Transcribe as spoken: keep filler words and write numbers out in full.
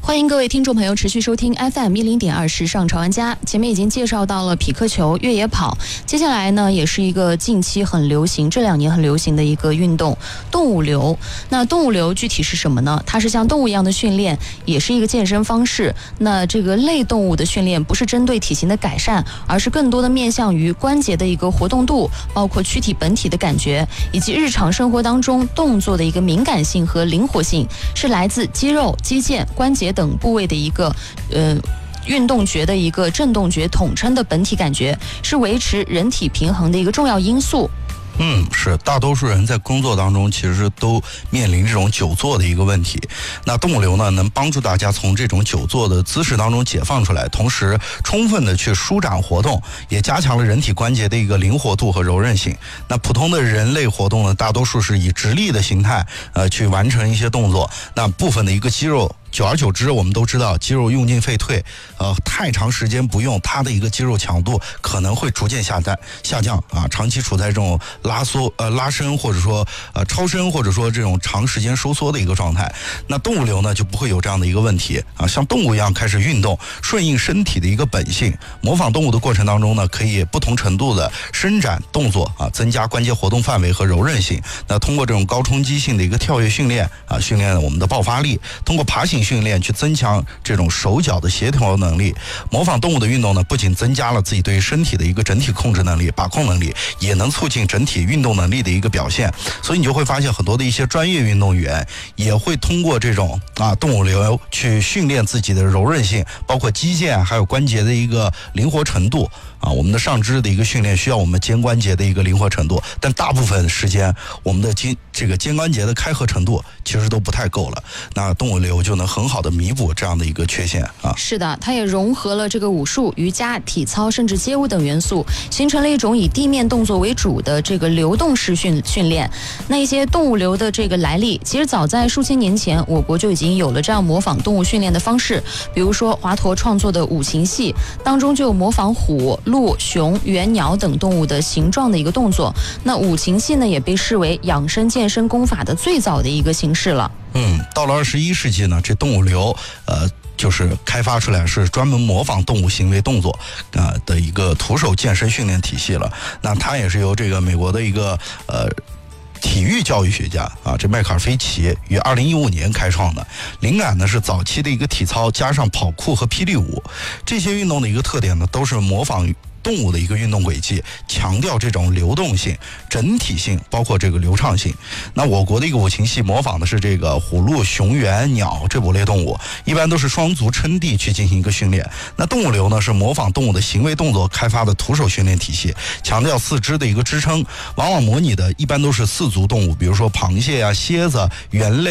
欢迎各位听众朋友持续收听 F M 一零点二时尚潮玩家。前面已经介绍到了匹克球、越野跑，接下来呢也是一个近期很流行、这两年很流行的一个运动——动物流。那动物流具体是什么呢？它是像动物一样的训练，也是一个健身方式。那这个类动物的训练不是针对体型的改善，而是更多的面向于关节的一个活动度，包括躯体本体的感觉，以及日常生活当中动作的一个敏感性和灵活性，是来自肌肉、肌腱、关节等部位的一个呃运动觉的一个振动觉统称的本体感觉，是维持人体平衡的一个重要因素。 嗯，是大多数人在工作当中其实都面临这种久坐的一个问题。那动物流呢，能帮助大家从这种久坐的姿势当中解放出来，同时充分的去舒展活动，也加强了人体关节的一个灵活度和柔韧性。那普通的人类活动呢，大多数是以直立的形态呃去完成一些动作，那部分的一个肌肉。久而久之，我们都知道肌肉用进废退，呃，太长时间不用，它的一个肌肉强度可能会逐渐下降下降啊。长期处在这种拉缩、呃拉伸或者说呃超伸或者说这种长时间收缩的一个状态。那动物流呢就不会有这样的一个问题啊，像动物一样开始运动，顺应身体的一个本性，模仿动物的过程当中呢，可以不同程度的伸展动作啊，增加关节活动范围和柔韧性。那通过这种高冲击性的一个跳跃训练啊，训练我们的爆发力，通过爬行训练去增强这种手脚的协调能力。模仿动物的运动呢，不仅增加了自己对身体的一个整体控制能力、把控能力，也能促进整体运动能力的一个表现。所以你就会发现很多的一些专业运动员也会通过这种啊动物流去训练自己的柔韧性，包括肌腱还有关节的一个灵活程度。啊，我们的上肢的一个训练需要我们肩关节的一个灵活程度，但大部分时间我们的肩这个肩关节的开合程度其实都不太够了。那动物流就能很好的弥补这样的一个缺陷啊。 是的，它也融合了这个武术、瑜伽、体操甚至街舞等元素，形成了一种以地面动作为主的这个流动式训训练。那一些动物流的这个来历，其实早在数千年前，我国就已经有了这样模仿动物训练的方式。比如说华佗创作的五禽戏当中就有模仿虎、鹿、熊、猿、鸟等动物的形状的一个动作。那五禽戏呢，也被视为养生健身功法的最早的一个形式了。 嗯，到了二十一世纪呢，这动物流呃就是开发出来是专门模仿动物行为动作啊、呃、的一个徒手健身训练体系了。那它也是由这个美国的一个呃体育教育学家啊，这迈克尔菲奇于二零一五年开创的，灵感呢是早期的一个体操加上跑酷和霹雳舞。这些运动的一个特点呢，都是模仿动物的一个运动轨迹，强调这种流动性、整体性，包括这个流畅性。那我国的一个五禽戏模仿的是这个虎、鹿、熊、猿、鸟这五类动物，一般都是双足撑地去进行一个训练。那动物流呢是模仿动物的行为动作开发的徒手训练体系，强调四肢的一个支撑，往往模拟的一般都是四足动物，比如说螃蟹啊、蝎子、猿类。